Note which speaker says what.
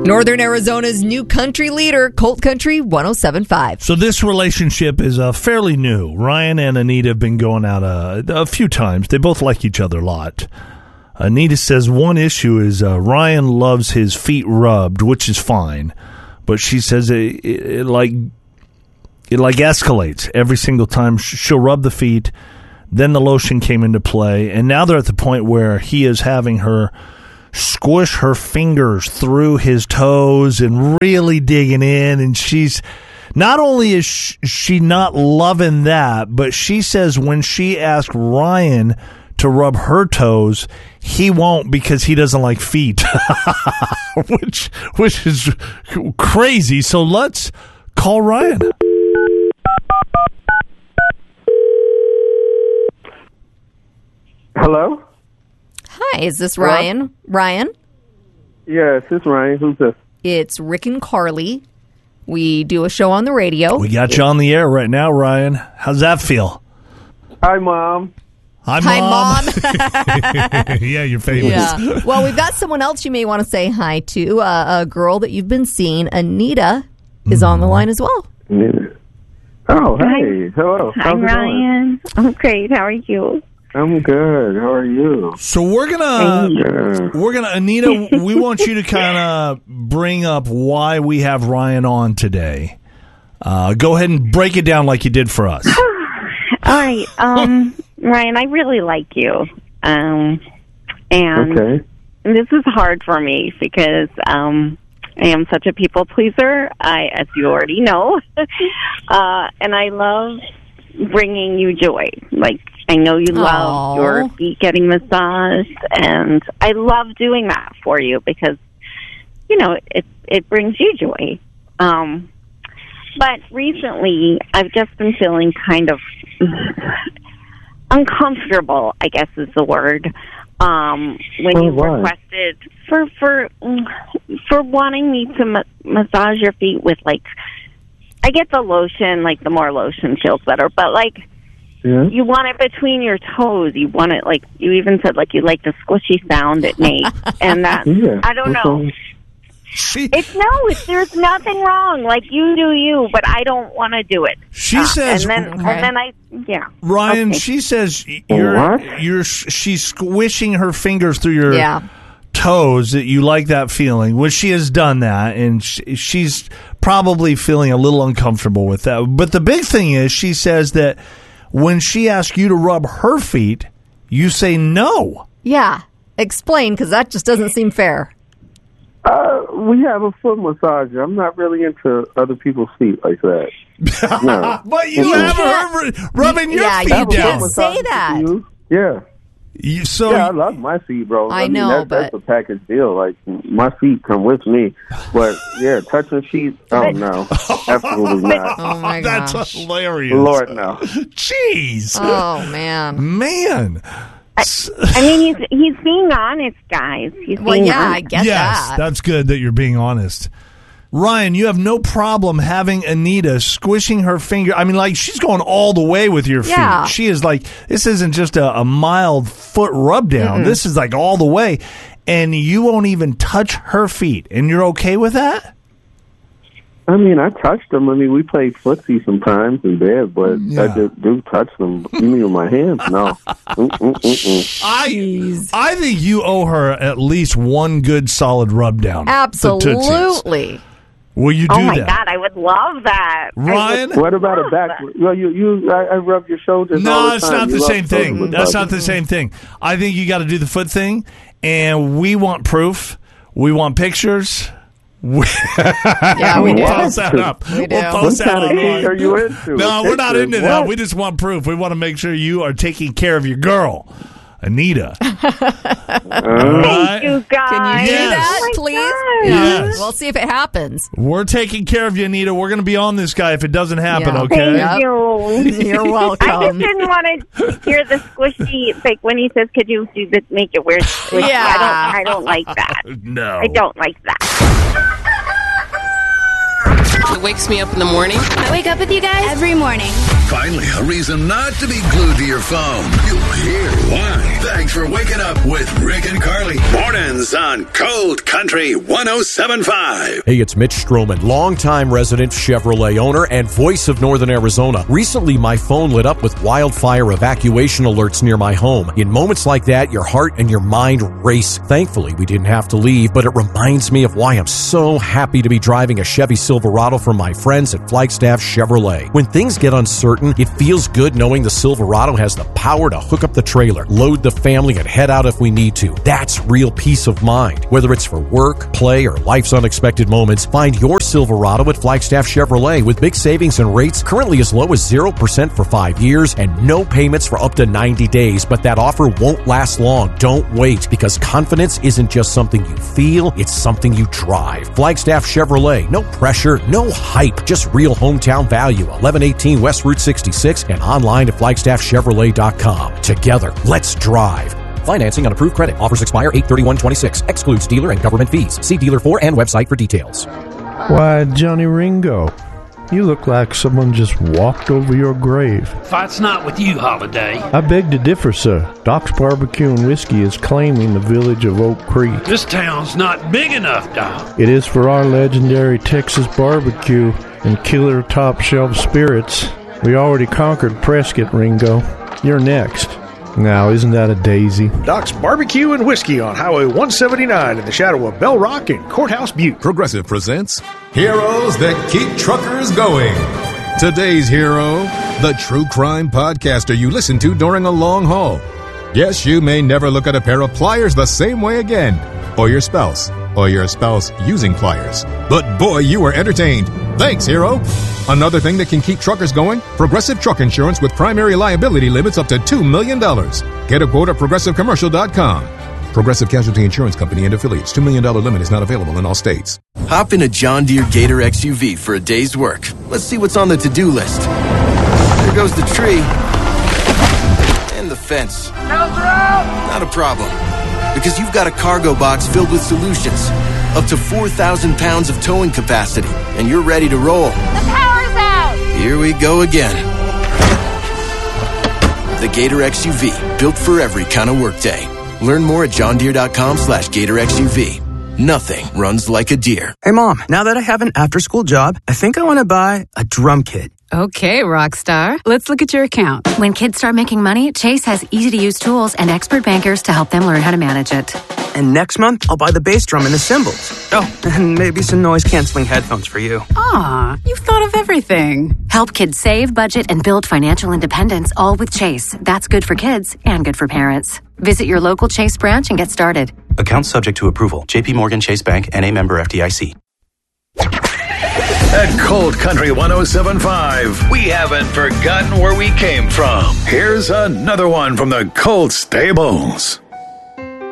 Speaker 1: Northern Arizona's new country leader, Colt Country 107.5.
Speaker 2: So this relationship is fairly new. Ryan and Anita have been going out a few times. They both like each other a lot. Anita says one issue is Ryan loves his feet rubbed, which is fine. But she says it escalates every single time. She'll rub the feet, then the lotion came into play, and now they're at the point where he is having her squish her fingers through his toes and really digging in, and she's not only is she not loving that, but she says when she asked Ryan to rub her toes, he won't because he doesn't like feet, which is crazy. So let's call Ryan.
Speaker 3: Hello?
Speaker 1: Hi, is this Ryan?
Speaker 3: Hello?
Speaker 1: Ryan?
Speaker 3: Yes, it's Ryan. Who's this?
Speaker 1: It's Rick and Carly. We do a show on the radio.
Speaker 2: We got you on the air right now, Ryan. How's that feel?
Speaker 3: Hi, Mom.
Speaker 2: Hi,
Speaker 1: Mom.
Speaker 2: Yeah, you're famous.
Speaker 1: Yeah. Well, we've got someone else you may want to say hi to, a girl that you've been seeing. Anita is on the line as well.
Speaker 3: Oh, hey. Hello.
Speaker 4: Hi, Ryan. I'm great. How are you?
Speaker 3: I'm good. How are you?
Speaker 2: So we're gonna Anita, we want you to kind of bring up why we have Ryan on today. Go ahead and break it down like you did for us.
Speaker 4: All right, Ryan, I really like you, and
Speaker 3: Okay.
Speaker 4: this is hard for me because I am such a people pleaser, as you already know, and I love bringing you joy. Like, I know you love your feet getting massaged, and I love doing that for you because, you know, it brings you joy. But recently, I've just been feeling kind of uncomfortable, I guess is the word, when you requested for wanting me to massage your feet with, like, I get the lotion, like the more lotion feels better, but like, yeah. You want it between your toes. You want it, like, you even said, like, you like the squishy sound it makes. And that, yeah, I don't know. There's nothing wrong. Like, you do you, but I don't want to do it.
Speaker 2: She says,
Speaker 4: and then
Speaker 2: Ryan,
Speaker 4: okay.
Speaker 2: She says she's squishing her fingers through your toes, that you like that feeling, which she has done that, and she's probably feeling a little uncomfortable with that. But the big thing is, she says that when she asks you to rub her feet, you say no.
Speaker 1: Yeah. Explain, because that just doesn't seem fair.
Speaker 3: We have a foot massager. I'm not really into other people's feet like that. No.
Speaker 2: But you have her rubbing your feet down.
Speaker 1: You can't say that.
Speaker 3: Yeah.
Speaker 2: I
Speaker 3: love my feet, bro.
Speaker 1: I know,
Speaker 3: that's a package deal. Like, my feet come with me. But, yeah, touching feet, oh, no. Absolutely not.
Speaker 1: Oh, my gosh.
Speaker 2: That's hilarious.
Speaker 3: Lord, no.
Speaker 2: Jeez.
Speaker 1: Oh, man.
Speaker 2: Man.
Speaker 4: I mean, he's being honest, guys.
Speaker 1: I get that.
Speaker 2: Yes, that's good that you're being honest. Ryan, you have no problem having Anita squishing her finger. I mean, like, she's going all the way with your feet. She is like, this isn't just a mild foot rub down. Mm-hmm. This is like all the way. And you won't even touch her feet. And you're okay with that?
Speaker 3: I mean, I touched them. I mean, we play footsie sometimes in bed, but I just do touch them. You mean with my hands? No.
Speaker 2: I think you owe her at least one good solid rub down.
Speaker 1: Absolutely.
Speaker 2: Will you do that?
Speaker 4: Oh, my God, I would love that.
Speaker 2: Ryan?
Speaker 3: What about a back? Well, I rub your shoulders all the time.
Speaker 2: No, it's not the same thing. That's not the same thing. I think you got to do the foot thing, and we want proof. We want pictures.
Speaker 1: We do.
Speaker 2: Post that up.
Speaker 1: We do.
Speaker 2: We'll post that
Speaker 3: online. What kind of kink are you into?
Speaker 2: No, we're not into that. We just want proof. We want to make sure you are taking care of your girl, Anita.
Speaker 4: Thank you, guys.
Speaker 1: Can you do that, please?
Speaker 2: Yes.
Speaker 4: We'll
Speaker 1: see if it happens.
Speaker 2: We're taking care of you, Anita. We're going to be on this guy if it doesn't happen, okay?
Speaker 4: Thank you.
Speaker 1: You're welcome.
Speaker 4: I just didn't want to hear the squishy, like when he says, could you do this, make it weird squishy?
Speaker 1: Yeah.
Speaker 4: I don't like that.
Speaker 2: No.
Speaker 4: I don't like that.
Speaker 5: It wakes me up in the morning.
Speaker 6: I wake up with you guys every morning.
Speaker 5: Finally, a reason not to be glued to your phone. You'll hear why. Thanks for waking up with Rick and Carly. Mornings on Cold Country 107.5.
Speaker 6: Hey, it's Mitch Stroman, longtime resident Chevrolet owner and voice of Northern Arizona. Recently, my phone lit up with wildfire evacuation alerts near my home. In moments like that, your heart and your mind race. Thankfully, we didn't have to leave, but it reminds me of why I'm so happy to be driving a Chevy Silverado from my friends at Flagstaff Chevrolet. When things get uncertain, it feels good knowing the Silverado has the power to hook up the trailer, load the family, and head out if we need to. That's real peace of mind. Whether it's for work, play, or life's unexpected moments, find your Silverado at Flagstaff Chevrolet with big savings and rates currently as low as 0% for 5 years and no payments for up to 90 days. But that offer won't last long. Don't wait, because confidence isn't just something you feel, it's something you drive. Flagstaff Chevrolet. No pressure, no hype, just real hometown value. 1118 West Route 66 and online at flagstaffchevrolet.com. Together, let's drive. Financing on approved credit. Offers expire 8/31/26. Excludes dealer and government fees. See dealer for and website for details.
Speaker 7: Why, Johnny Ringo, you look like someone just walked over your grave.
Speaker 8: Fight's not with you, Holiday.
Speaker 7: I beg to differ, sir. Doc's Barbecue and Whiskey is claiming the village of Oak Creek.
Speaker 8: This town's not big enough, Doc.
Speaker 7: It is for our legendary Texas barbecue and killer top shelf spirits. We already conquered Prescott, Ringo. You're next. Now, isn't that a daisy?
Speaker 9: Doc's Barbecue and Whiskey on Highway 179 in the shadow of Bell Rock and Courthouse Butte.
Speaker 10: Progressive presents Heroes That Keep Truckers Going. Today's hero, the true crime podcaster you listen to during a long haul. Yes, you may never look at a pair of pliers the same way again, or your spouse using pliers. But boy, you were entertained. Thanks, hero. Another thing that can keep truckers going? Progressive Truck Insurance with primary liability limits up to $2 million. Get a quote at progressivecommercial.com. Progressive Casualty Insurance Company and affiliates. $2 million limit is not available in all states.
Speaker 11: Hop in a John Deere Gator XUV for a day's work. Let's see what's on the to-do list. There goes the tree. And the fence. Not a problem. Because you've got a cargo box filled with solutions. Up to 4,000 pounds of towing capacity. And you're ready to roll.
Speaker 12: The power's out!
Speaker 11: Here we go again. The Gator XUV. Built for every kind of workday. Learn more at johndeere.com/Gator XUV. Nothing runs like a deer.
Speaker 13: Hey, Mom, now that I have an after-school job, I think I want to buy a drum kit.
Speaker 14: Okay, Rockstar. Let's look at your account.
Speaker 15: When kids start making money, Chase has easy-to-use tools and expert bankers to help them learn how to manage it.
Speaker 13: And next month, I'll buy the bass drum and the cymbals. Oh, and maybe some noise-canceling headphones for you.
Speaker 14: Aw, you've thought of everything.
Speaker 15: Help kids save, budget, and build financial independence, all with Chase. That's good for kids and good for parents. Visit your local Chase branch and get started.
Speaker 16: Account subject to approval. J.P. Morgan Chase Bank, N.A. member FDIC.
Speaker 5: At Cold Country 107.5, we haven't forgotten where we came from. Here's another one from the Colt Stables.